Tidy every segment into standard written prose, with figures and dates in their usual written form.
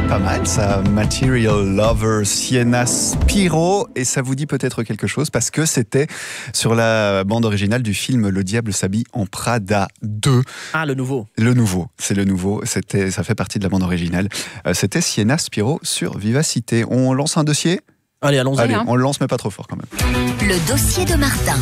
Pas mal ça, Material Lover, Sienna Spiro, et ça vous dit peut-être quelque chose parce que c'était sur la bande originale du film Le Diable s'habille en Prada 2. Ah, le nouveau. Le nouveau, c'est le nouveau, ça fait partie de la bande originale. C'était Sienna Spiro sur Vivacité. On lance un dossier ? Allez, allons-y. Allez, on le lance mais pas trop fort quand même. Le dossier de Martin.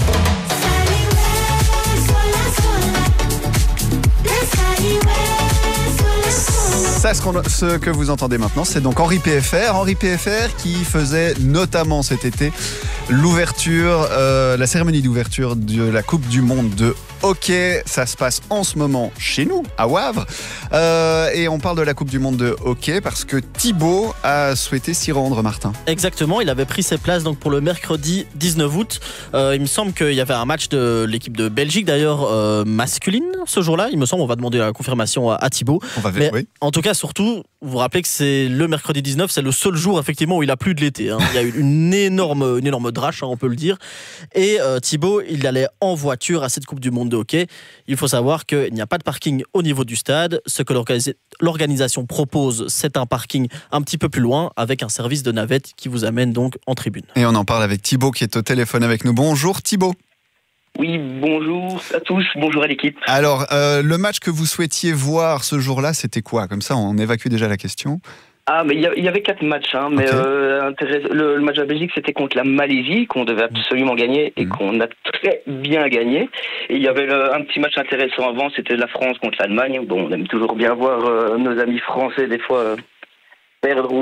Ça, ce que vous entendez maintenant, c'est donc Henri PFR. Henri PFR qui faisait notamment cet été l'ouverture, la cérémonie d'ouverture de la Coupe du Monde de hockey. Ça se passe en ce moment chez nous, à Wavre. Et on parle de la Coupe du Monde de hockey parce que Thibaut a souhaité s'y rendre, Martin. Exactement, il avait pris ses places donc, pour le mercredi 19 août. Il me semble qu'il y avait un match de l'équipe de Belgique, d'ailleurs masculine, ce jour-là. Il me semble, on va demander la confirmation à Thibaut. Mais oui. En tout cas, surtout, vous vous rappelez que c'est le mercredi 19, c'est le seul jour effectivement où il a plu de l'été. Hein. Il y a eu une énorme drache, hein, on peut le dire. Et Thibaut, il allait en voiture à cette Coupe du Monde de hockey. Il faut savoir qu'il n'y a pas de parking au niveau du stade. Ce que l'organisation propose, c'est un parking un petit peu plus loin avec un service de navette qui vous amène donc en tribune. Et on en parle avec Thibaut qui est au téléphone avec nous. Bonjour Thibaut. Oui, bonjour à tous, bonjour à l'équipe. Alors, le match que vous souhaitiez voir ce jour-là, c'était quoi ? Comme ça, on évacue déjà la question. Ah, mais il y avait 4 matchs, hein, mais Okay. le match de la Belgique, c'était contre la Malaisie, qu'on devait absolument gagner et qu'on a très bien gagné. Et il y avait un petit match intéressant avant, c'était la France contre l'Allemagne. Bon, on aime toujours bien voir nos amis français, des fois... Perdre.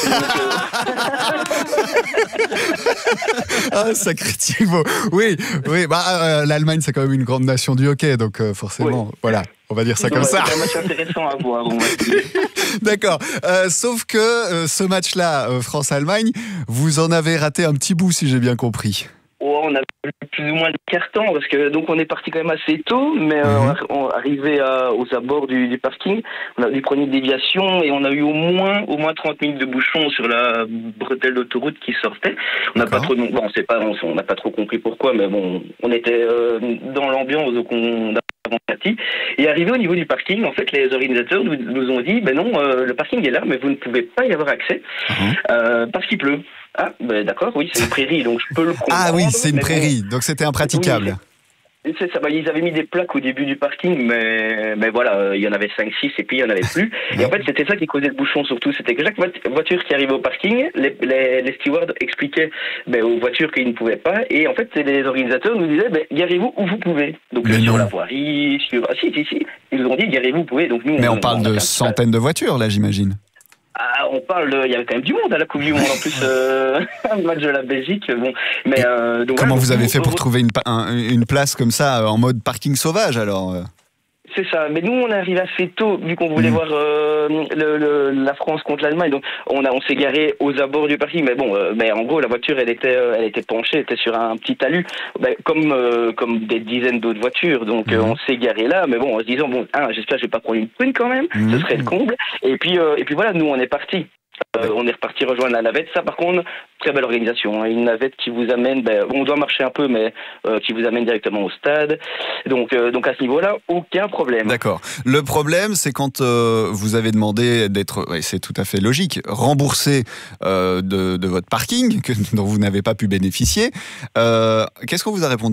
Ah, sacré Thibaut. Oui, l'Allemagne, c'est quand même une grande nation du hockey, donc forcément, oui. Voilà, on va dire ça comme ça. C'est un match intéressant à voir. D'accord. Sauf que ce match-là, France-Allemagne, vous en avez raté un petit bout, si j'ai bien compris. On a plus ou moins le carton parce que donc on est parti quand même assez tôt, mais on arrivé aux abords du parking, on a dû prendre une déviation et on a eu au moins 30 minutes de bouchon sur la bretelle d'autoroute qui sortait. On n'a pas trop, on n'a pas trop compris pourquoi, mais bon, on était dans l'ambiance donc on a parti. Et arrivé au niveau du parking, en fait, les organisateurs nous ont dit, ben non, le parking est là, mais vous ne pouvez pas y avoir accès parce qu'il pleut. Ah, ben d'accord, oui, c'est une prairie, donc je peux le comprendre. Ah oui, c'est une prairie, donc c'était impraticable. Oui, c'est ça, ils avaient mis des plaques au début du parking, mais voilà, il y en avait 5-6 et puis il n'y en avait plus. Et en fait, c'était ça qui causait le bouchon surtout, c'était que chaque voiture qui arrivait au parking, les stewards expliquaient aux voitures qu'ils ne pouvaient pas, et en fait, les organisateurs nous disaient, garez-vous où vous pouvez. Donc sur la voirie, si, ils nous ont dit, garez-vous où vous pouvez. Donc, nous, mais on parle de centaines de voitures, là, j'imagine. Ah, il y avait quand même du monde à la Coupe du Monde, en plus, un match de la Belgique. Bon, mais donc, comment vous avez fait pour trouver une place comme ça, en mode parking sauvage, alors C'est ça, mais nous on est arrivé assez tôt, vu qu'on voulait voir la France contre l'Allemagne, donc on s'est garé aux abords du parking, mais bon, en gros la voiture elle était penchée, elle était sur un petit talus, comme des dizaines d'autres voitures, donc on s'est garé là, mais bon en se disant j'espère que je vais pas prendre une prune quand même, ce serait le comble, et puis voilà, nous on est partis. On est reparti rejoindre la navette. Ça, par contre, très belle organisation. Hein. Une navette qui vous amène, on doit marcher un peu, mais qui vous amène directement au stade. Donc à ce niveau-là, aucun problème. D'accord. Le problème, c'est quand vous avez demandé d'être, c'est tout à fait logique, remboursé de votre parking dont vous n'avez pas pu bénéficier. Qu'est-ce qu'on vous a répondu ?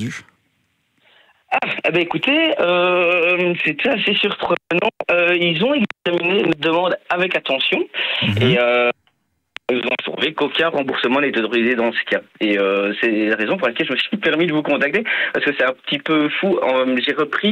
Écoutez, c'était assez surprenant. Ils ont examiné une demande avec attention et ils ont trouvé qu'aucun remboursement n'était autorisé dans ce cas. Et c'est la raison pour laquelle je me suis permis de vous contacter, parce que c'est un petit peu fou. J'ai repris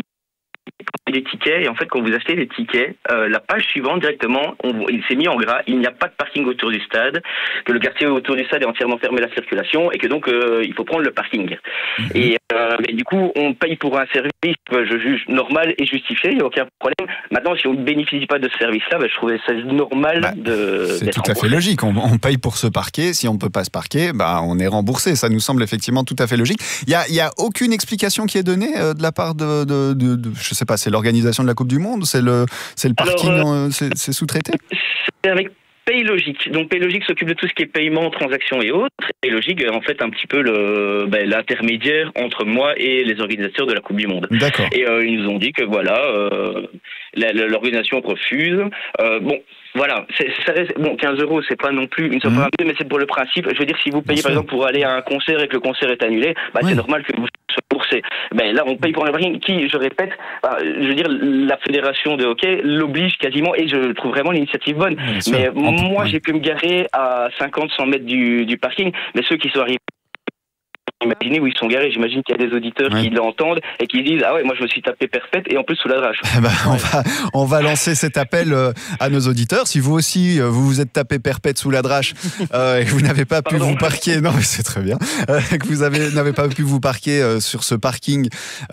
les tickets, et en fait quand vous achetez les tickets, la page suivante directement, il s'est mis en gras, il n'y a pas de parking autour du stade, que le quartier autour du stade est entièrement fermé à la circulation et que donc il faut prendre le parking. Et du coup on paye pour un service que je juge normal et justifié, il n'y a aucun problème. Maintenant si on ne bénéficie pas de ce service-là, je trouvais ça normal c'est tout à fait logique, on paye pour se parquer, si on ne peut pas se parquer, on est remboursé, ça nous semble effectivement tout à fait logique. Il y a aucune explication qui est donnée de la part de je sais pas, c'est l'organisation de la Coupe du Monde, c'est le parking, c'est sous-traité. C'est avec PayLogic. Donc PayLogic s'occupe de tout ce qui est paiement, transactions et autres. PayLogic est en fait un petit peu l'intermédiaire entre moi et les organisateurs de la Coupe du Monde. D'accord. Et ils nous ont dit que voilà, l'organisation refuse. Bon. Voilà, ça reste, bon, 15 €, c'est pas non plus une somme ramenée, mais c'est pour le principe. Je veux dire, si vous payez par exemple pour aller à un concert et que le concert est annulé, c'est normal que vous soyez remboursé. Là, on paye pour un parking qui, je répète, je veux dire, la fédération de hockey l'oblige quasiment, et je trouve vraiment l'initiative bonne. Mais moi, j'ai pu me garer à 50-100 mètres du parking, mais ceux qui sont arrivés, imaginez où ils sont garés. J'imagine qu'il y a des auditeurs qui l'entendent et qui disent ah ouais, moi je me suis tapé perpète et en plus sous la drache. On va lancer cet appel à nos auditeurs. Si vous aussi vous vous êtes tapé perpète sous la drache et que vous n'avez pas pu vous parquer, non mais c'est très bien, que vous n'avez pas pu vous parquer sur ce parking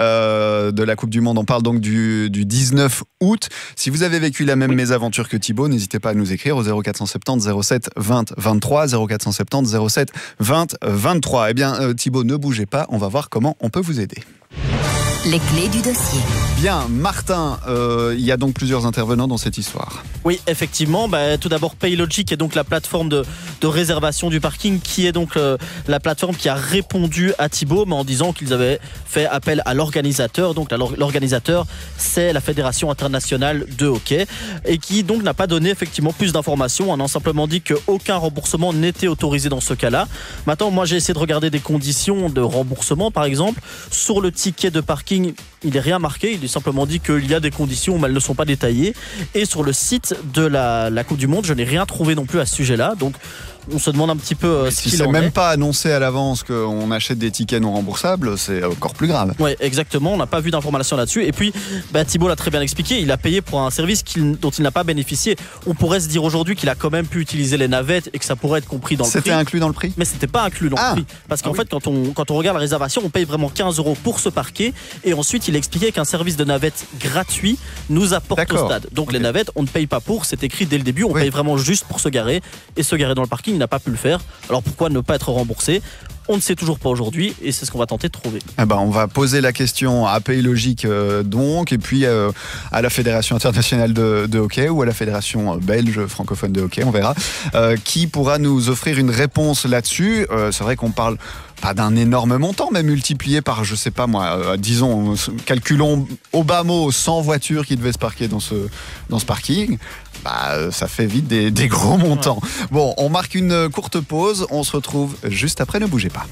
de la Coupe du Monde. On parle donc du 19 août. Si vous avez vécu la même mésaventure que Thibaut, n'hésitez pas à nous écrire au 0470 07 20 23 0470 07 20 23. Eh bien Thibaut, ne bougez pas, on va voir comment on peut vous aider. Les clés du dossier. Bien, Martin, il y a donc plusieurs intervenants dans cette histoire. Oui, effectivement. Tout d'abord, PayLogic est donc la plateforme de réservation du parking, qui est donc la plateforme qui a répondu à Thibaut, mais en disant qu'ils avaient fait appel à l'organisateur. Donc l'organisateur, c'est la Fédération internationale de hockey, et qui donc n'a pas donné effectivement plus d'informations, en ayant simplement dit qu'aucun remboursement n'était autorisé dans ce cas-là. Maintenant, moi j'ai essayé de regarder des conditions de remboursement, par exemple. Sur le ticket de parking, il n'est rien marqué, il est simplement dit qu'il y a des conditions, mais elles ne sont pas détaillées. Et sur le site de la Coupe du Monde, je n'ai rien trouvé non plus à ce sujet-là. Donc on se demande un petit peu ce qu'il en est. Si c'est même pas annoncé à l'avance qu'on achète des tickets non remboursables, c'est encore plus grave. Oui, exactement, on n'a pas vu d'informations là-dessus. Et puis, Thibaut l'a très bien expliqué, il a payé pour un service dont il n'a pas bénéficié. On pourrait se dire aujourd'hui qu'il a quand même pu utiliser les navettes et que ça pourrait être compris dans le prix. C'était inclus dans le prix ? Mais c'était pas inclus dans le prix. Parce qu'en fait, quand on regarde la réservation, on paye vraiment 15 € pour se parquer. Et ensuite, il expliquait qu'un service de navette gratuit nous apporte au stade. Donc les navettes, on ne paye pas pour, c'est écrit dès le début, on paye vraiment juste pour se garer. Et se garer dans le parking, il n'a pas pu le faire. Alors pourquoi ne pas être remboursé ? On ne sait toujours pas aujourd'hui, et c'est ce qu'on va tenter de trouver. On va poser la question à PayLogic donc, et puis à la Fédération internationale de hockey ou à la Fédération belge francophone de hockey, on verra, qui pourra nous offrir une réponse là-dessus. C'est vrai qu'on parle pas d'un énorme montant, mais multiplié par, je sais pas moi, disons, calculons au bas mot 100 voitures qui devaient se parquer dans ce parking. Ça fait vite des gros montants. Bon, on marque une courte pause, on se retrouve juste après, ne bougez pas.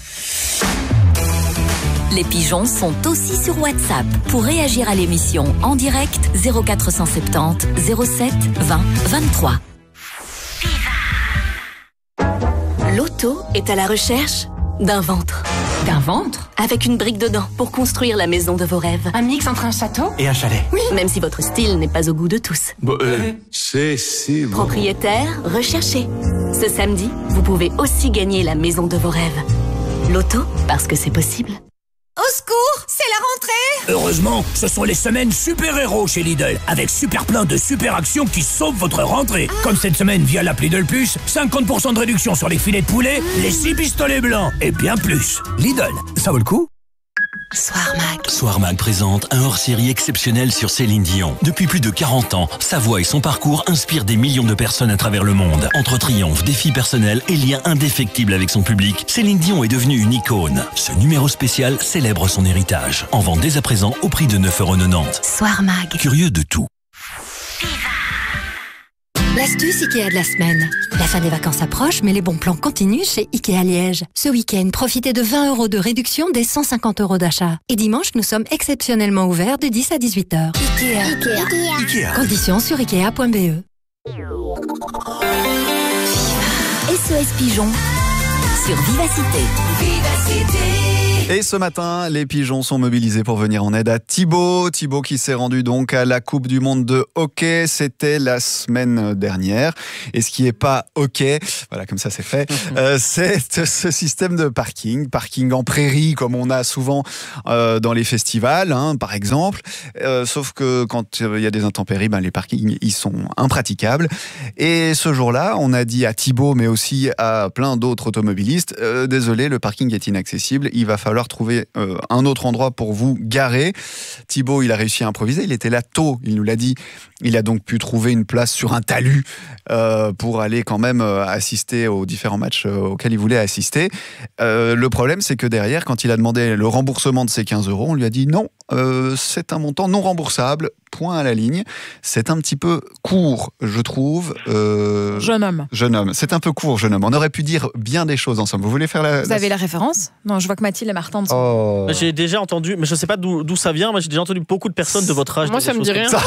Les pigeons sont aussi sur WhatsApp. Pour réagir à l'émission en direct, 0470 07 20 23. L'auto est à la recherche d'un ventre. D'un ventre ? Avec une brique dedans pour construire la maison de vos rêves. Un mix entre un château et un chalet. Oui, même si votre style n'est pas au goût de tous. C'est si bon. Propriétaire, recherché. Ce samedi, vous pouvez aussi gagner la maison de vos rêves. L'auto, parce que c'est possible. Au secours, c'est la rentrée! Heureusement, ce sont les semaines super-héros chez Lidl, avec super plein de super actions qui sauvent votre rentrée. Comme cette semaine via l'appli Lidl Plus, 50% de réduction sur les filets de poulet, les 6 pistolets blancs et bien plus. Lidl, ça vaut le coup? Soir Mag présente un hors-série exceptionnel sur Céline Dion. Depuis plus de 40 ans, sa voix et son parcours inspirent des millions de personnes à travers le monde. Entre triomphes, défis personnels et liens indéfectibles avec son public, Céline Dion est devenue une icône. Ce numéro spécial célèbre son héritage. En vente dès à présent au prix de 9,90 €. Soir Mag. Curieux de tout. L'astuce Ikea de la semaine. La fin des vacances approche, mais les bons plans continuent chez Ikea Liège. Ce week-end, profitez de 20 € de réduction dès 150 € d'achat. Et dimanche, nous sommes exceptionnellement ouverts de 10 à 18h. Ikea. Conditions sur ikea.be. SOS Pigeon sur Vivacité. Et ce matin, les pigeons sont mobilisés pour venir en aide à Thibaut. Thibaut qui s'est rendu donc à la Coupe du Monde de hockey. C'était la semaine dernière. Et ce qui n'est pas hockey, voilà, comme ça c'est fait, c'est ce système de parking en prairie comme on a souvent dans les festivals, par exemple. Sauf que quand il y a des intempéries, les parkings ils sont impraticables. Et ce jour-là, on a dit à Thibaut, mais aussi à plein d'autres automobilistes, désolé, le parking est inaccessible. Il va falloir falloir trouver un autre endroit pour vous garer. Thibaut, il a réussi à improviser. Il était là tôt, il nous l'a dit. Il a donc pu trouver une place sur un talus pour aller quand même assister aux différents matchs auxquels il voulait assister. Le problème, c'est que derrière, quand il a demandé le remboursement de ses 15 €, on lui a dit non, c'est un montant non remboursable, point à la ligne. C'est un petit peu court, je trouve. Jeune homme. Jeune homme. C'est un peu court, jeune homme. On aurait pu dire bien des choses ensemble. Vous voulez faire Vous avez la référence? Non, je vois que Mathilde et Martin ne sont Oh. J'ai déjà entendu, mais je ne sais pas d'où ça vient, mais j'ai déjà entendu beaucoup de personnes de votre âge. Moi, ça me dit rien.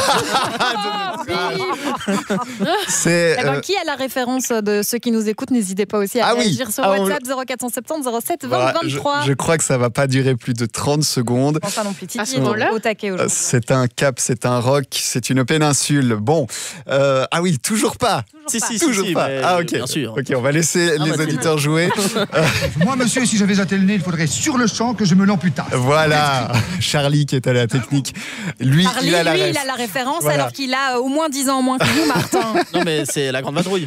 C'est, Qui a la référence de ceux qui nous écoutent? N'hésitez pas aussi à réagir sur WhatsApp 0470 07 20 23. Je crois que ça va pas durer plus de 30 secondes. Enfin non plus, Titi À ce moment-là, au taquet aujourd'hui. C'est un cap, c'est un roc, c'est une péninsule. Bon, ah oui, toujours pas. Toujours pas. Ah ok. Bien sûr. Ok, on va laisser les auditeurs jouer. Moi, monsieur, si j'avais un tel nez, il faudrait sur le champ que je me l'amputasse. Voilà, Charlie qui est à la technique. Lui, Charlie, il a la il a la référence Voilà. alors qu'il a au moins 10 ans en moins que vous, Martin. Non, mais c'est la grande vadrouille.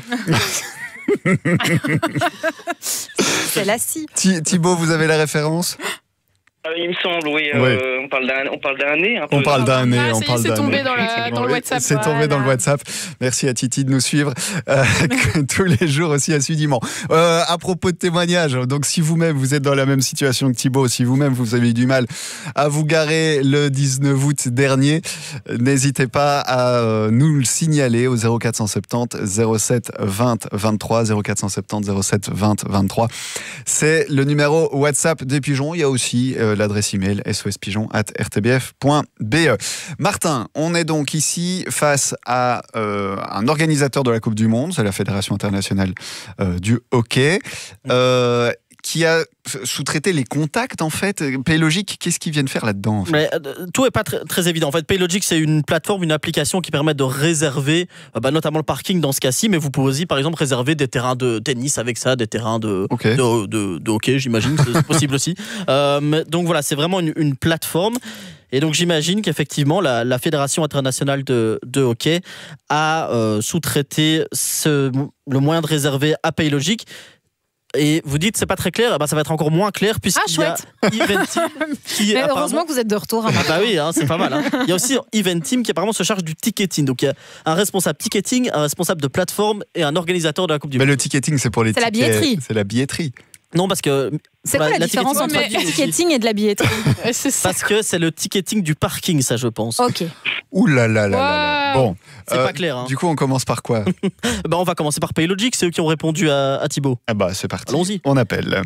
C'est la scie. Thibaut, vous avez la référence? Il me semble, oui. Ouais. On parle d'un nez. Un peu. On parle d'un nez. Ah, on ça y est, parle c'est d'un tombé nez. dans le WhatsApp. C'est tombé dans le WhatsApp. Merci à Titi de nous suivre tous les jours aussi assidûment. À propos de témoignages, donc si vous-même vous êtes dans la même situation que Thibaut, si vous-même vous avez eu du mal à vous garer le 19 août dernier, n'hésitez pas à nous le signaler au 0470 07 20 23 0470 07 20 23. C'est le numéro WhatsApp des Pigeons. Il y a aussi l'adresse email sospigeons@rtbf.be. Martin, on est donc ici face à un organisateur de la Coupe du Monde, c'est la Fédération internationale du hockey, qui a sous-traité les contacts en fait. Paylogic, qu'est-ce qu'ils viennent faire là-dedans en fait? Mais tout est pas très évident. En fait, Paylogic, c'est une plateforme, une application qui permet de réserver, notamment le parking dans ce cas-ci, mais vous pouvez aussi, par exemple, réserver des terrains de tennis avec ça, des terrains de hockey, j'imagine, c'est possible aussi. Donc voilà, c'est vraiment une plateforme. Et donc j'imagine qu'effectivement la Fédération internationale de hockey a sous-traité le moyen de réserver à Paylogic. Et vous dites c'est pas très clair, ça va être encore moins clair puisqu'il y a Eventim qui Mais heureusement que vous êtes de retour. Bah oui, c'est pas mal. Il y a aussi Eventim qui apparemment se charge du ticketing. Donc il y a un responsable ticketing, un responsable de plateforme et un organisateur de la Coupe du Monde. Mais le ticketing, c'est pour les tickets. C'est la billetterie. C'est la billetterie. Non, parce que... C'est quoi la différence entre le ticketing et de la billetterie? Parce que c'est le ticketing du parking, ça je pense. Ok. Ouh là là là là. Bon, c'est pas clair. Hein. Du coup, on commence par quoi? On va commencer par Paylogic, c'est eux qui ont répondu à Thibaut. Ah bah c'est parti. Allons-y. On appelle.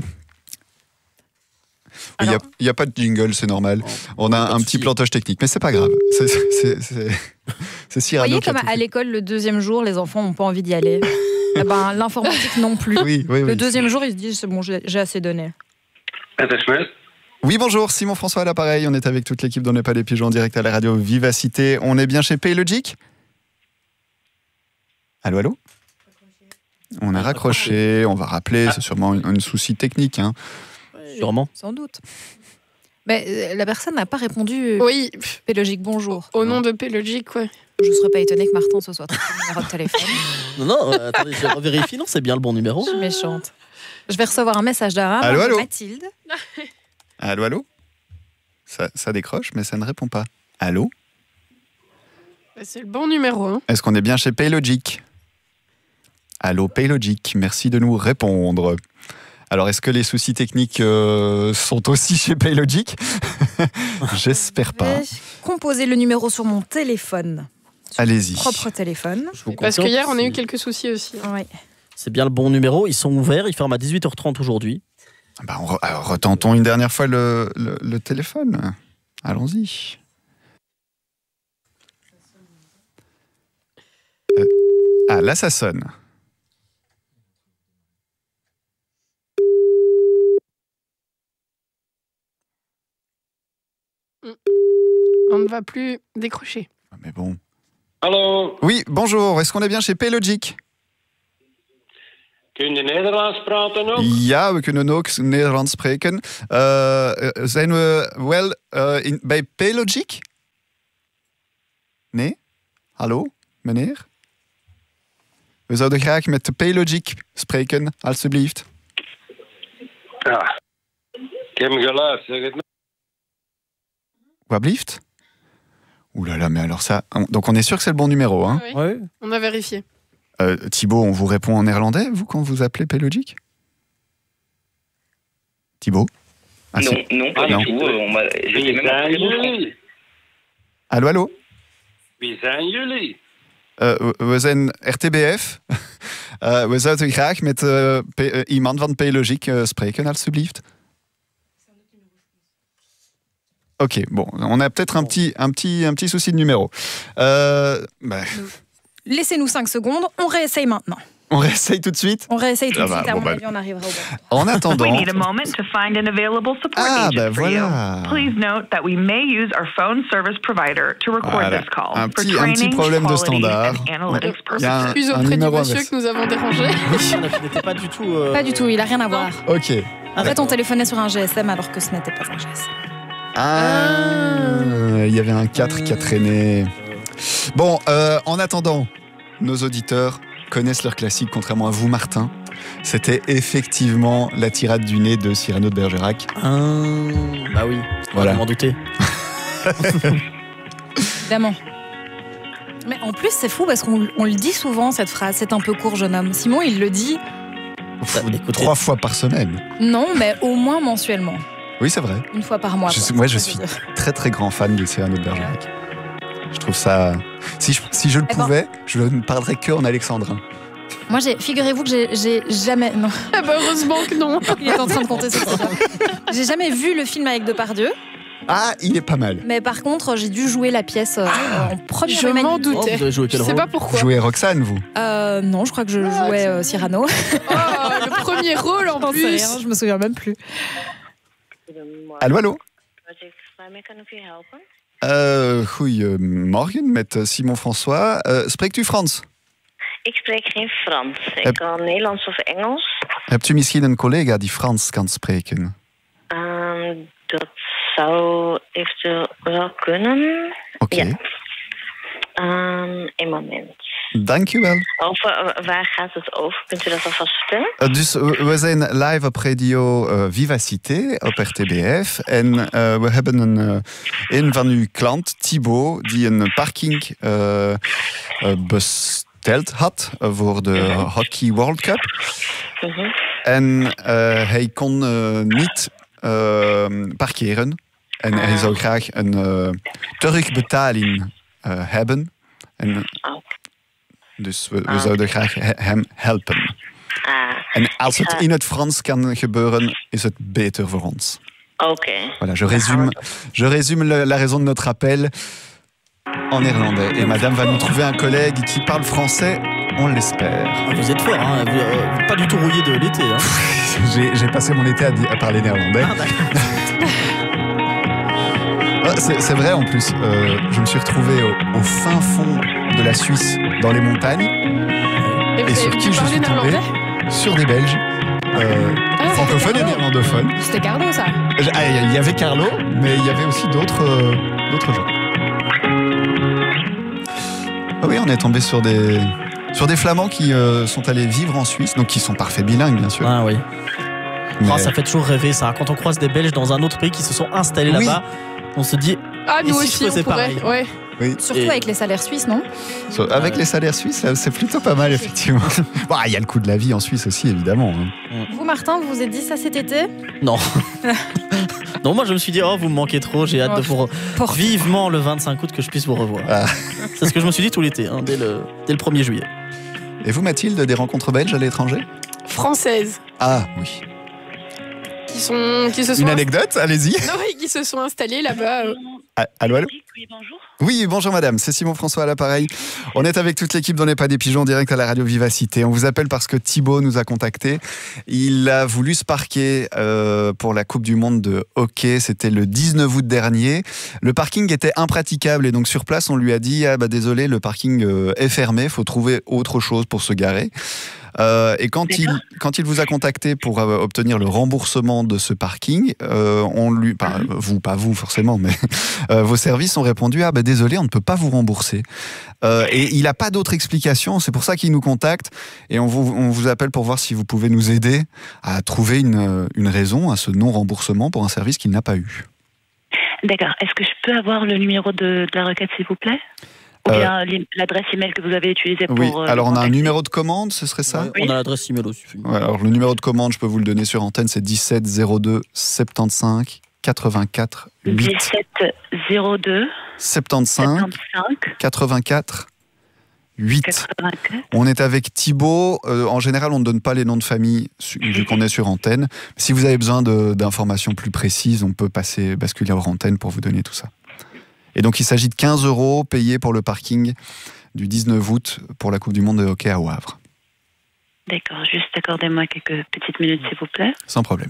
Il n'y a pas de jingle, c'est normal. On a un petit plantage technique, mais c'est pas grave. C'est Cyrano. Vous voyez comme à l'école, le deuxième jour, les enfants n'ont pas envie d'y aller. L'informatique non plus. Oui. Le deuxième jour, ils se disent c'est bon, j'ai assez donné. Oui, bonjour, Simon François à l'appareil. On est avec toute l'équipe d'On n'est pas des pigeons en direct à la radio Vivacité. On est bien chez Paylogic? Allô, allô? On est raccroché, on va rappeler, c'est sûrement un souci technique. Hein. Sûrement. Sans doute. Mais la personne n'a pas répondu. Oui. Paylogic, bonjour. Au nom de Paylogic, ouais. Je ne serais pas étonnée que Martin ce soit le numéro de téléphone. Non, attendez, je vérifie. Non, c'est bien le bon numéro. Je suis méchante. Je vais recevoir un message d'Aram. Allô. Mathilde. Allô. Ça décroche, mais ça ne répond pas. Allô. C'est le bon numéro. Hein. Est-ce qu'on est bien chez Paylogic? Allô, Paylogic, merci de nous répondre. Alors, est-ce que les soucis techniques sont aussi chez Paylogic? J'espère pas. Composez le numéro sur mon téléphone. Allez-y. Propre téléphone. Parce qu'hier, on a eu quelques soucis aussi. Oui. C'est bien le bon numéro. Ils sont ouverts. Ils ferment à 18h30 aujourd'hui. Alors, retentons une dernière fois le téléphone. Allons-y. Là, ça sonne. On ne va plus décrocher. Mais bon. Hallo. Oui, bonjour. Est-ce qu'on est bien chez Paylogic? Kun je Nederlands praten ook? Ja, we kunnen ook Nederlands spreken. Zijn we wel bij Paylogic? Nee? Hallo, meneer? We zouden graag met de Paylogic spreken, alstublieft. Ja. Ik heb hem geluisterd, zeg het. Quoi blieft? Ouh là là, mais alors ça... Donc on est sûr que c'est le bon numéro, hein? Oui. On a vérifié. Thibaut, on vous répond en néerlandais, vous, quand vous appelez Pélogique? Thibaut? Ah, non, pas du tout. J'étais même appelé. Allô, allô? Wie zijn jullie? We zijn RTBF. We zouden graag met iemand van Pélogique spreken, alsjeblieft. Ok, bon, on a peut-être un petit souci de numéro. Laissez-nous 5 secondes, on réessaye maintenant. On réessaye tout de suite? On réessaye tout de suite, à mon avis, on arrivera au bon. En attendant... We need a moment to find an available support agent for you. Please note that we may use our phone service provider to record this call. Un petit problème de standard. Il y a un numéro monsieur que nous avons dérangé. Il n'était pas du tout... Pas du tout, il n'a rien à voir. Ok. En fait, on téléphonait sur un GSM alors que ce n'était pas un GSM. Il y avait un 4 qui a traîné. Bon, en attendant, nos auditeurs connaissent leur classique, contrairement à vous, Martin. C'était effectivement la tirade du nez de Cyrano de Bergerac. Bah oui, voilà. Je m'en doutais. Évidemment. Mais en plus, c'est fou parce qu'on le dit souvent, cette phrase. C'est un peu court, jeune homme. Simon, il le dit... 3 fois par semaine. Non, mais au moins mensuellement. Oui, c'est vrai. Une fois par mois. Moi, je suis très très grand fan de Cyrano de Bergerac. Je trouve ça... Si je le pouvais, je ne parlerais que en alexandrin. Moi, figurez-vous que j'ai jamais... Non. Heureusement que non. Il est en train de compter sur ça. J'ai jamais vu le film avec Depardieu. Ah, il est pas mal. Mais par contre, j'ai dû jouer la pièce en première Je m'en doutais. Je sais pas pourquoi. Vous jouez Roxane, vous? Non, je crois que je jouais Cyrano. Oh, le premier rôle en plus. Rien, je me souviens même plus. Allô, allô? Goedemorgen, met Simon François. Spreekt u Frans? Ik spreek geen Frans. Ik kan Nederlands of Engels. Hebt u misschien een collega die Frans kan spreken? Dat zou eventueel wel kunnen. Oké. Ja. Een moment. Dank u wel. Waar gaat het over? Kunt u dat alvast vertellen? Dus we zijn live op radio Vivacité op RTBF. En we hebben een van uw klanten, Thibaut, die een parking besteld had voor de Hockey World Cup. En hij kon niet parkeren. En hij zou graag een terugbetaling hebben. En, dus we zouden graag hem helpen. En als het in het Frans kan gebeuren, is het beter voor ons. Oké. Voilà, je résume la raison de notre appel en néerlandais. Et madame va nous trouver un collègue qui parle français, on l'espère. Vous êtes fort, hein, vous pas du tout rouillé de l'été. Hein. J'ai passé mon été à parler néerlandais. C'est vrai en plus, je me suis retrouvé au fin fond de la Suisse, dans les montagnes. Et sur qui je suis tombé? Sur des Belges, francophones et néerlandophones. C'était Carlo, ça? Il y avait Carlo, mais il y avait aussi d'autres gens. Ah oui, on est tombé sur des Flamands qui sont allés vivre en Suisse, donc qui sont parfaits bilingues, bien sûr. Ah oui. Mais... ça fait toujours rêver, ça. Quand on croise des Belges dans un autre pays qui se sont installés là-bas, on se dit... Ah, nous si aussi, on pourrait. Ouais. Oui. Surtout avec les salaires suisses, non? Avec les salaires suisses, c'est plutôt pas mal, effectivement. Bon, il y a le coût de la vie en Suisse aussi, évidemment. Vous, Martin, vous vous êtes dit ça cet été? Non. Non, moi je me suis dit, vous me manquez trop, j'ai hâte de vous vivement le 25 août que je puisse vous revoir. C'est ce que je me suis dit tout l'été, dès le 1er juillet. Et vous, Mathilde, des rencontres belges à l'étranger? Françaises. Ah, oui. Qui se sont Une anecdote, allez-y. Non, qui se sont installés là-bas. Allô, allô? Oui, bonjour. Oui, bonjour madame, c'est Simon François à l'appareil. On est avec toute l'équipe dans Les Pas des Pigeons, direct à la radio Vivacité. On vous appelle parce que Thibaut nous a contactés. Il a voulu se parquer pour la Coupe du Monde de hockey. C'était le 19 août dernier. Le parking était impraticable et donc sur place, on lui a dit « désolé, le parking est fermé, il faut trouver autre chose pour se garer ». Et quand il vous a contacté pour obtenir le remboursement de ce parking, pas vous forcément, mais vos services ont répondu désolé, on ne peut pas vous rembourser. Et il n'a pas d'autre explication, c'est pour ça qu'il nous contacte et on vous appelle pour voir si vous pouvez nous aider à trouver une raison à ce non-remboursement pour un service qu'il n'a pas eu. D'accord. Est-ce que je peux avoir le numéro de la requête, s'il vous plaît ? Ou bien l'adresse email que vous avez utilisée pour... Oui, alors on a un numéro de commande, ce serait ça ? Oui. On a l'adresse email aussi. Ouais, alors le numéro de commande, je peux vous le donner sur antenne, c'est 17 02 75 84 8. 17 02 75 84 8. 84. On est avec Thibaut. En général, on ne donne pas les noms de famille vu qu'on est sur antenne. Si vous avez besoin d'informations plus précises, on peut basculer hors antenne pour vous donner tout ça. Et donc, il s'agit de 15 € payés pour le parking du 19 août pour la Coupe du Monde de hockey à Au Havre. D'accord, juste accordez-moi quelques petites minutes, s'il vous plaît. Sans problème.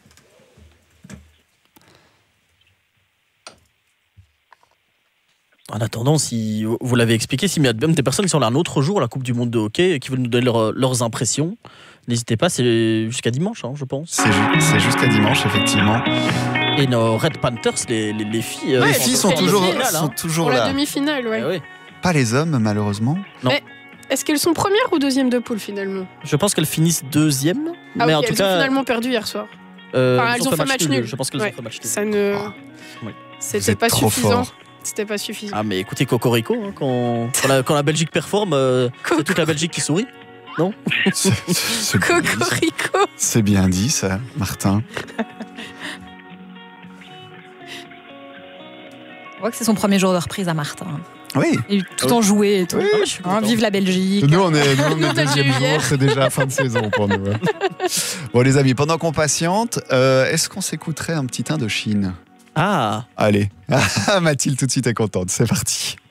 En attendant, si vous l'avez expliqué, s'il y a même des personnes qui sont là un autre jour à la Coupe du Monde de hockey et qui veulent nous donner leurs impressions, n'hésitez pas, c'est jusqu'à dimanche, je pense. C'est jusqu'à dimanche, effectivement. Et nos Red Panthers, les filles... les filles sont toujours pour là. La demi-finale, ouais. Pas les hommes, malheureusement. Non. Mais est-ce qu'elles sont premières ou deuxième de poule, finalement ? Je pense qu'elles finissent deuxième. Mais en tout cas, elles ont finalement perdu hier soir. Elles ont fait match nul. Je pense qu'elles ont fait match nul. Ça ne... C'était pas suffisant. C'était pas suffisant. Ah mais écoutez, Cocorico, quand la Belgique performe, c'est toute la Belgique qui sourit, non ? Cocorico. C'est bien dit ça, Martin. On voit que c'est son premier jour de reprise à Martin. Oui. Et tout en joué et tout. Oui, vive la Belgique. Nous, on est deuxième jour, c'est déjà fin de saison pour nous. Bon les amis, pendant qu'on patiente, est-ce qu'on s'écouterait un petit Indochine ? Ah. Allez, Mathilde tout de suite est contente, c'est parti.